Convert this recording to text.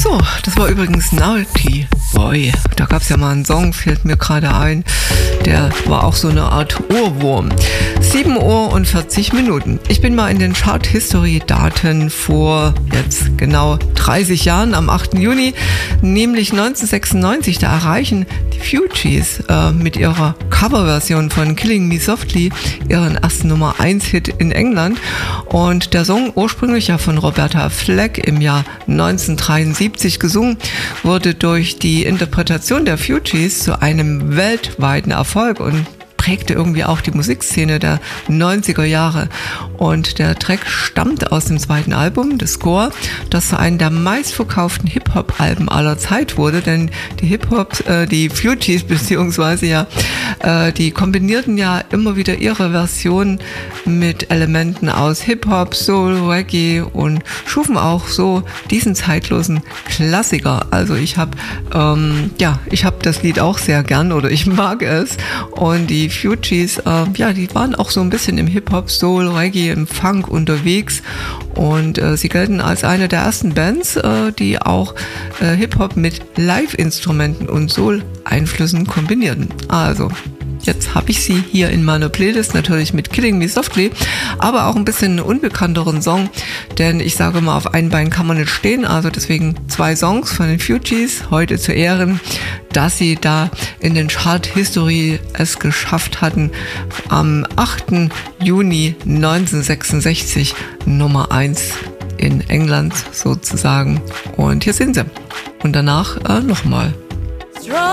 So, das war übrigens Naughty Boy. Da gab es ja mal einen Song, fällt mir gerade ein. Der war auch so eine Art Ohrwurm. 7:40 Ich bin mal in den Chart-History-Daten vor jetzt genau 30 Jahren, am 8. Juni, nämlich 1996. Da erreichen die Fugees mit ihrer Coverversion von Killing Me Softly ihren ersten Nummer 1-Hit in England. Und der Song, ursprünglich ja von Roberta Flack im Jahr 1973 gesungen, wurde durch die Interpretation der Fugees zu einem weltweiten Erfolg und prägte irgendwie auch die Musikszene der 90er Jahre. Und der Track stammt aus dem zweiten Album, The Score, das zu einem der meistverkauften Hip-Hop-Alben aller Zeit wurde, denn die Fugees beziehungsweise die kombinierten ja immer wieder ihre Version mit Elementen aus Hip-Hop, Soul, Reggae und schufen auch so diesen zeitlosen Klassiker. Also ich habe das Lied auch sehr gern oder ich mag es, und die Fugees, die waren auch so ein bisschen im Hip-Hop, Soul, Reggae, im Funk unterwegs, und sie gelten als eine der ersten Bands, die auch Hip-Hop mit Live-Instrumenten und Soul-Einflüssen kombinierten. Also jetzt habe ich sie hier in meiner Playlist, natürlich mit Killing Me Softly, aber auch ein bisschen einen unbekannteren Song, denn ich sage mal, auf einem Bein kann man nicht stehen, also deswegen 2 Songs von den Fugees heute zu Ehren, dass sie da in den Chart History es geschafft hatten, am 8. Juni 1966 Nummer 1 in England sozusagen. Und hier sind sie. Und danach nochmal.